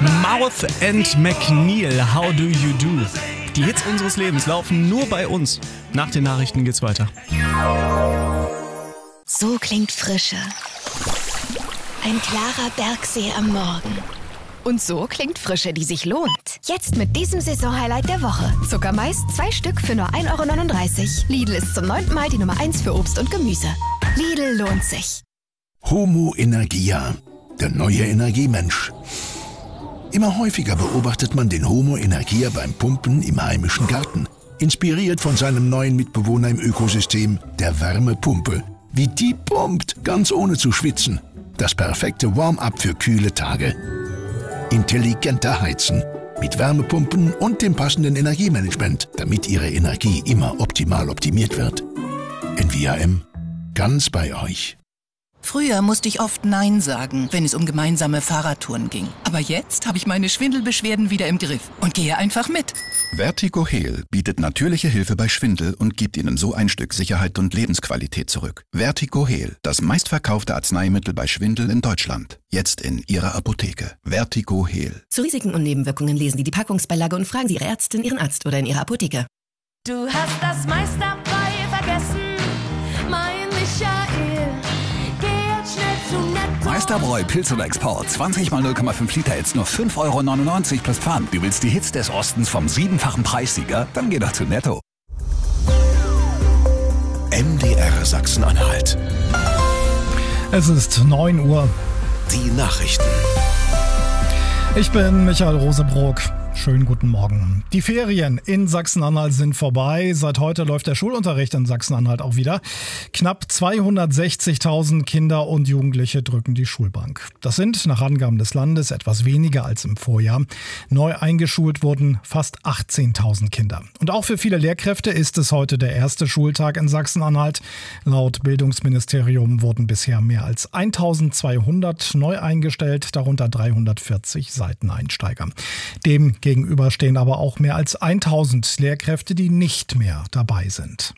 Mouth and McNeil, How Do You Do? Die Hits unseres Lebens laufen nur bei uns. Nach den Nachrichten geht's weiter. So klingt Frische. Ein klarer Bergsee am Morgen. Und so klingt Frische, die sich lohnt. Jetzt mit diesem Saisonhighlight der Woche. Zuckermais 2 Stück für nur 1,39 €. Lidl ist zum 9. Mal die Nummer 1 für Obst und Gemüse. Lidl lohnt sich. Homo Energia, der neue Energiemensch. Immer häufiger beobachtet man den Homo Energia beim Pumpen im heimischen Garten. Inspiriert von seinem neuen Mitbewohner im Ökosystem, der Wärmepumpe. Wie die pumpt, ganz ohne zu schwitzen. Das perfekte Warm-up für kühle Tage. Intelligenter Heizen. Mit Wärmepumpen und dem passenden Energiemanagement, damit Ihre Energie immer optimal optimiert wird. NVAM, ganz bei euch. Früher musste ich oft Nein sagen, wenn es um gemeinsame Fahrradtouren ging. Aber jetzt habe ich meine Schwindelbeschwerden wieder im Griff und gehe einfach mit. VertigoHeal bietet natürliche Hilfe bei Schwindel und gibt Ihnen so ein Stück Sicherheit und Lebensqualität zurück. VertigoHeal, das meistverkaufte Arzneimittel bei Schwindel in Deutschland. Jetzt in Ihrer Apotheke. VertigoHeal. Zu Risiken und Nebenwirkungen lesen Sie die Packungsbeilage und fragen Sie Ihre Ärztin, Ihren Arzt oder in Ihrer Apotheke. Du hast das meiste dabei vergessen, mein Michael. Geh jetzt schnell zu Netto. Meisterbräu Pilz oder Export. 20 mal 0,5 Liter, jetzt nur 5,99 € plus Pfand. Du willst die Hits des Ostens vom 7-fachen Preissieger? Dann geh doch zu Netto. MDR Sachsen-Anhalt. Es ist 9 Uhr. Die Nachrichten. Ich bin Michael Rosebrock. Schönen guten Morgen. Die Ferien in Sachsen-Anhalt sind vorbei. Seit heute läuft der Schulunterricht in Sachsen-Anhalt auch wieder. Knapp 260.000 Kinder und Jugendliche drücken die Schulbank. Das sind nach Angaben des Landes etwas weniger als im Vorjahr. Neu eingeschult wurden fast 18.000 Kinder. Und auch für viele Lehrkräfte ist es heute der erste Schultag in Sachsen-Anhalt. Laut Bildungsministerium wurden bisher mehr als 1.200 neu eingestellt, darunter 340 Seiteneinsteiger. Dem gegenüber stehen aber auch mehr als 1.000 Lehrkräfte, die nicht mehr dabei sind.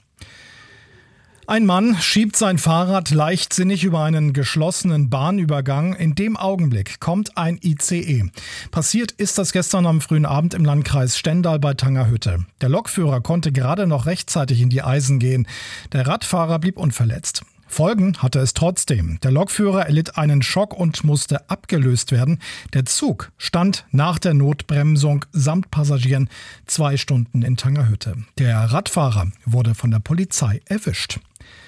Ein Mann schiebt sein Fahrrad leichtsinnig über einen geschlossenen Bahnübergang. In dem Augenblick kommt ein ICE. Passiert ist das gestern am frühen Abend im Landkreis Stendal bei Tangerhütte. Der Lokführer konnte gerade noch rechtzeitig in die Eisen gehen. Der Radfahrer blieb unverletzt. Folgen hatte es trotzdem. Der Lokführer erlitt einen Schock und musste abgelöst werden. Der Zug stand nach der Notbremsung samt Passagieren 2 Stunden in Tangerhütte. Der Radfahrer wurde von der Polizei erwischt.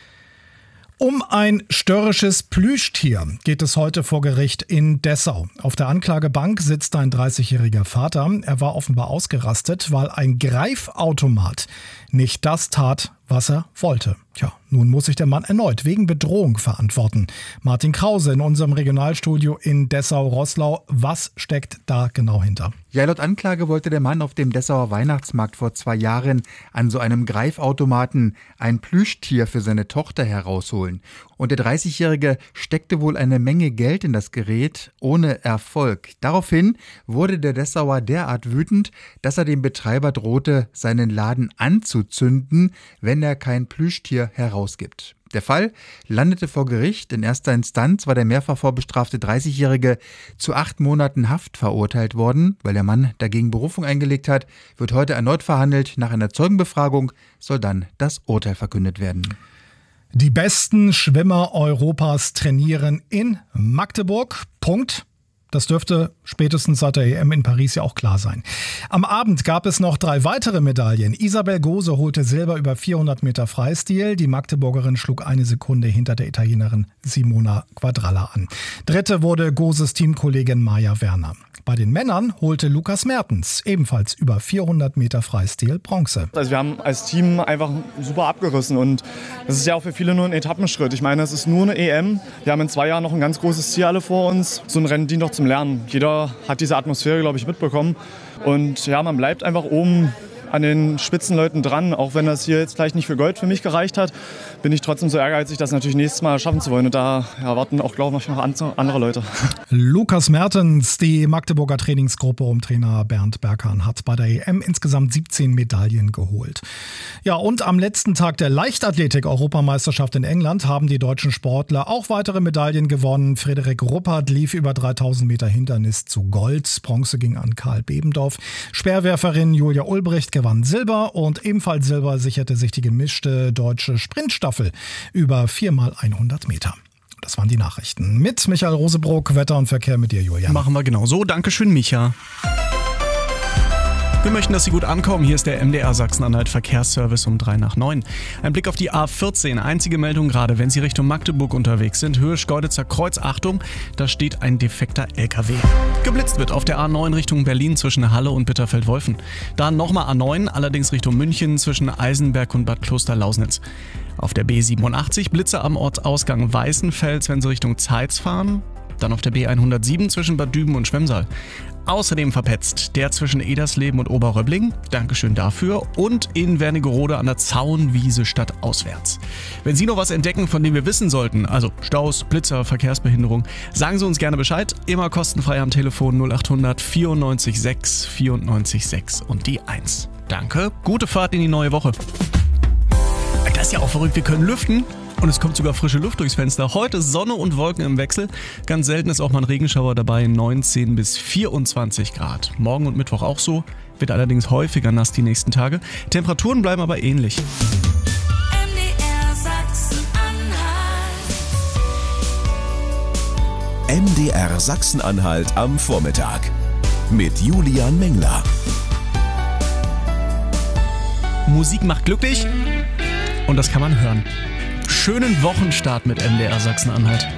Um ein störrisches Plüschtier geht es heute vor Gericht in Dessau. Auf der Anklagebank sitzt ein 30-jähriger Vater. Er war offenbar ausgerastet, weil ein Greifautomat nicht das tat, was er wollte. Tja, nun muss sich der Mann erneut wegen Bedrohung verantworten. Martin Krause in unserem Regionalstudio in Dessau-Roßlau. Was steckt da genau hinter? Ja, laut Anklage wollte der Mann auf dem Dessauer Weihnachtsmarkt vor 2 Jahren an so einem Greifautomaten ein Plüschtier für seine Tochter herausholen. Und der 30-Jährige steckte wohl eine Menge Geld in das Gerät, ohne Erfolg. Daraufhin wurde der Dessauer derart wütend, dass er dem Betreiber drohte, seinen Laden anzuzünden, wenn er kein Plüschtier herausgibt. Der Fall landete vor Gericht. In erster Instanz war der mehrfach vorbestrafte 30-Jährige zu 8 Monaten Haft verurteilt worden. Weil der Mann dagegen Berufung eingelegt hat, wird heute erneut verhandelt. Nach einer Zeugenbefragung soll dann das Urteil verkündet werden. Die besten Schwimmer Europas trainieren in Magdeburg. Punkt. Das dürfte spätestens seit der EM in Paris ja auch klar sein. Am Abend gab es noch 3 weitere Medaillen. Isabel Gose holte Silber über 400 Meter Freistil. Die Magdeburgerin schlug 1 Sekunde hinter der Italienerin Simona Quadralla an. Dritte wurde Goses Teamkollegin Maja Werner. Bei den Männern holte Lukas Mertens ebenfalls über 400 Meter Freistil Bronze. Also wir haben als Team einfach super abgerissen und das ist ja auch für viele nur ein Etappenschritt. Ich meine, es ist nur eine EM. Wir haben in 2 Jahren noch ein ganz großes Ziel alle vor uns. So ein Rennen dient doch zum Lernen. Jeder hat diese Atmosphäre, glaube ich, mitbekommen. Und ja, man bleibt einfach oben an den Spitzenleuten dran. Auch wenn das hier jetzt vielleicht nicht für Gold für mich gereicht hat, bin ich trotzdem so ehrgeizig, das natürlich nächstes Mal schaffen zu wollen. Und da warten auch, glaube ich, noch andere Leute. Lukas Mertens, die Magdeburger Trainingsgruppe um Trainer Bernd Berghahn, hat bei der EM insgesamt 17 Medaillen geholt. Ja, und am letzten Tag der Leichtathletik-Europameisterschaft in England haben die deutschen Sportler auch weitere Medaillen gewonnen. Frederik Ruppert lief über 3000 Meter Hindernis zu Gold. Bronze ging an Karl Bebendorf. Speerwerferin Julia Ulbricht gewann Silber und ebenfalls Silber sicherte sich die gemischte deutsche Sprintstaffel über 4x100 Meter. Das waren die Nachrichten. Mit Michael Rosebrock, Wetter und Verkehr mit dir, Julian. Machen wir genau so. Dankeschön, Micha. Wir möchten, dass Sie gut ankommen. Hier ist der MDR Sachsen-Anhalt Verkehrsservice um 8:03. Ein Blick auf die A14. Einzige Meldung gerade, wenn Sie Richtung Magdeburg unterwegs sind. Höhe Schkeuditzer Kreuz. Achtung, da steht ein defekter LKW. Geblitzt wird auf der A9 Richtung Berlin zwischen Halle und Bitterfeld-Wolfen. Dann nochmal A9, allerdings Richtung München zwischen Eisenberg und Bad Kloster-Lausnitz. Auf der B87 Blitze am Ortsausgang Weißenfels, wenn Sie Richtung Zeitz fahren. Dann auf der B107 zwischen Bad Düben und Schwemmsaal. Außerdem verpetzt der zwischen Edersleben und Oberröbling. Dankeschön dafür. Und in Wernigerode an der Zaunwiese stadtauswärts. Wenn Sie noch was entdecken, von dem wir wissen sollten, also Staus, Blitzer, Verkehrsbehinderung, sagen Sie uns gerne Bescheid. Immer kostenfrei am Telefon 0800 94 6 94 6 und die 1. Danke, gute Fahrt in die neue Woche. Das ist ja auch verrückt, wir können lüften. Und es kommt sogar frische Luft durchs Fenster. Heute Sonne und Wolken im Wechsel. Ganz selten ist auch mal ein Regenschauer dabei, 19 bis 24 Grad. Morgen und Mittwoch auch so, wird allerdings häufiger nass die nächsten Tage. Temperaturen bleiben aber ähnlich. MDR Sachsen-Anhalt am Vormittag mit Julian Mengler. Musik macht glücklich und das kann man hören. Schönen Wochenstart mit MDR Sachsen-Anhalt.